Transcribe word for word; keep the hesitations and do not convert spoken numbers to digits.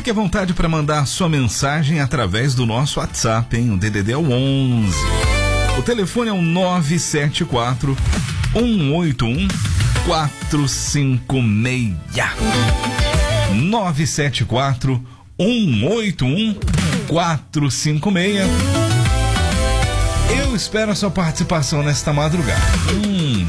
fique à vontade para mandar sua mensagem através do nosso WhatsApp, hein? O D D D é o onze. O telefone é o nove sete quatro, um oito um, quatro cinco seis. nove sete quatro, um oito um, quatro cinco seis. Eu espero a sua participação nesta madrugada. Hum.